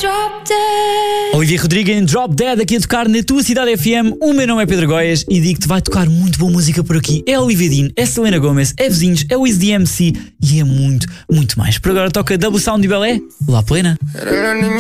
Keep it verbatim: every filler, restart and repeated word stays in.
Olivia Rodrigo em Drop Dead, aqui a tocar na tua cidade F M. O meu nome é Pedro Goias e digo-te, vai tocar muito boa música por aqui. É Olivia Dean, é Selena Gomez, é Vizinhos, é o Easy D M C e é muito, muito mais. Por agora toca Double Sound e Belé, lá plena.